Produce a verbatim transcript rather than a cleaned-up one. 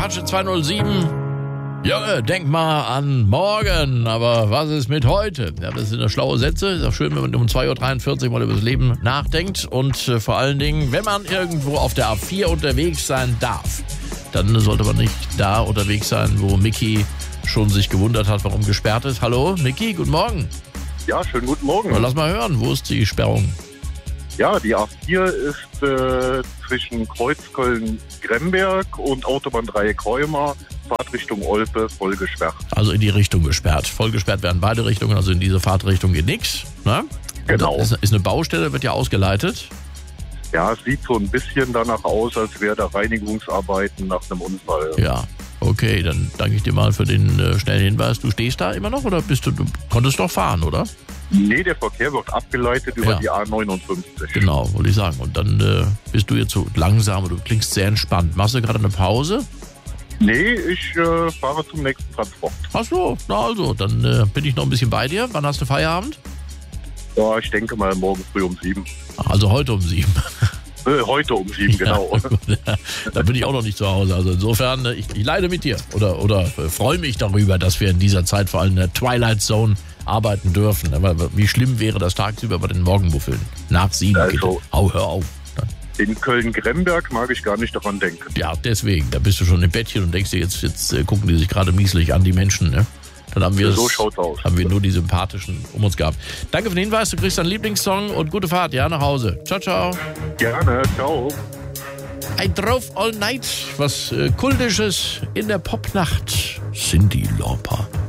Apache zweihundertsieben. Junge, denk mal an morgen, aber was ist mit heute? Ja, das sind ja schlaue Sätze. Ist auch schön, wenn man um zwei Uhr dreiundvierzig mal über das Leben nachdenkt. Und äh, vor allen Dingen, wenn man irgendwo auf der A vier unterwegs sein darf, dann sollte man nicht da unterwegs sein, wo Micky schon sich gewundert hat, warum gesperrt ist. Hallo, Micky, guten Morgen. Ja, schönen guten Morgen. Na, lass mal hören, wo ist die Sperrung? Ja, die A vier ist äh, zwischen Kreuzköln-Gremberg und Autobahndreieck Rheuma, Fahrtrichtung Olpe, voll gesperrt. Also in die Richtung gesperrt. Voll gesperrt werden beide Richtungen, also in diese Fahrtrichtung geht nichts. Ne? Genau. Ist, ist eine Baustelle, wird ja ausgeleitet. Ja, es sieht so ein bisschen danach aus, als wäre da Reinigungsarbeiten nach einem Unfall. Ja, okay, dann danke ich dir mal für den äh, schnellen Hinweis. Du stehst da immer noch oder bist du, du konntest doch fahren, oder? Nee, der Verkehr wird abgeleitet über Ja. die A neunundfünfzig. Genau, wollte ich sagen. Und dann äh, bist du jetzt so langsam und du klingst sehr entspannt. Machst du gerade eine Pause? Nee, ich äh, fahre zum nächsten Transport. Ach so, na also, dann äh, bin ich noch ein bisschen bei dir. Wann hast du Feierabend? Ja, ich denke mal morgen früh um sieben. Also heute um sieben. Äh, heute um sieben, genau. Ja, gut, da bin ich auch noch nicht zu Hause. Also insofern, äh, ich, ich leide mit dir oder, oder äh, freue mich darüber, dass wir in dieser Zeit vor allem in der Twilight Zone arbeiten dürfen. Aber wie schlimm wäre das tagsüber bei den Morgenmuffeln? Nach sieben, Also, bitte. Au, hör auf. In Köln-Gremberg mag ich gar nicht daran denken. Ja, deswegen. Da bist du schon im Bettchen und denkst dir, jetzt, jetzt äh, gucken die sich gerade mieselig an, die Menschen. Ne? Dann haben wir, So es- schaut's aus. haben wir nur die Sympathischen um uns gehabt. Danke für den Hinweis. Du kriegst deinen Lieblingssong und gute Fahrt, ja, nach Hause. Ciao, ciao. Gerne, ciao. I drove all night. Was äh, Kultisches in der Popnacht. Cyndi Lauper.